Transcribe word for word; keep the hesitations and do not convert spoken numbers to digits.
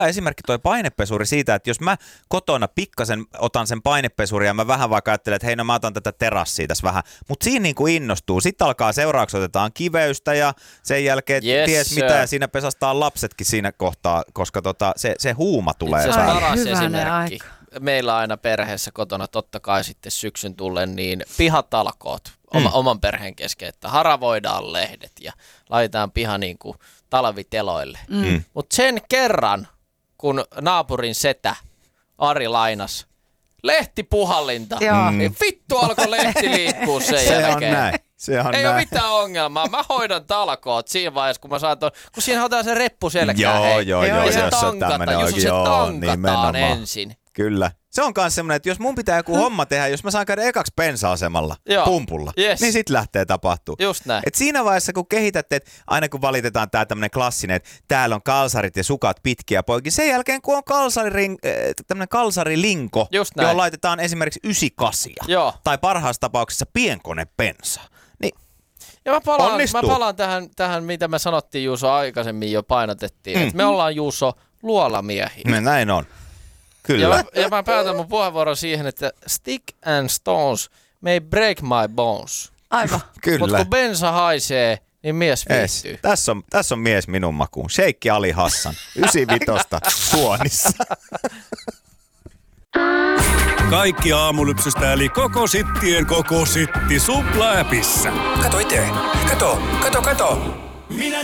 esimerkki toi painepesuri siitä, että jos mä kotona pikkasen otan sen painepesuri ja mä vähän vaikka ajattelen, että hei no mä otan tätä terassia tässä vähän, mutta siinä niin kuin innostuu. Sitten alkaa seuraavaksi otetaan kiveystä ja sen jälkeen yes, ties mitä ja siinä pesastaan lapsetkin siinä kohtaa, koska tota, se, se huuma tulee. Se on paras Hyvänen esimerkki. aika. Meillä aina perheessä kotona totta kai sitten syksyn tullen niin pihatalkoot oma, mm. oman perheen kesken, että haravoidaan lehdet ja laitetaan piha niin kuin talviteloille. Mm. Mutta sen kerran, kun naapurin setä Ari lainas lehtipuhallinta, Joo. niin vittu alkoi lehti liikkuu sen Se jälkeen. on näin. Se on Ei näin. ole mitään ongelmaa. Mä hoidan talkoot siinä vaiheessa, kun mä saan ton, kun siinä otetaan se reppu selkään. Joo, hei. joo, joo, Ja se jos on tankataan, tämmönen jos oikein, se joo, tankataan nimenomaan. ensin. Kyllä. Se on myös semmoinen, että jos mun pitää joku homma tehdä, jos mä saan käydä ekaksi bensa-asemalla Joo. pumpulla, Yes. niin sit lähtee tapahtuu. Just näin. Et siinä vaiheessa, kun kehitätte, että aina kun valitetaan tää tämmönen klassinen, että täällä on kalsarit ja sukat pitkiä poikin, sen jälkeen kun on kalsariring, äh, tämmönen kalsarilinko, Just näin. johon laitetaan esimerkiksi yhdeksänkymmentäkahdeksan Joo. tai parhaassa tapauksessa pienkonepensa, niin Ja mä palaan, mä onnistuu. palaan tähän, tähän, mitä me sanottiin Juuso aikaisemmin jo painotettiin, Mm. että me ollaan Juuso luolamiehiä. me näin on. Kyllä. Ja mä, ja mä päätän mun puheenvuoron siihen, että stick and stones may break my bones. Aivan. Kyllä. Mutta kun bensa haisee, niin mies Es. viihtyy. Tässä on, tässä on mies minun makuun. Sheikki Ali Hassan, yhdeksänkymmentäviisi Suonissa. Kaikki aamulypsystä eli koko sittien koko sitti Supla-äpissä. Kato itse. Kato, kato, kato.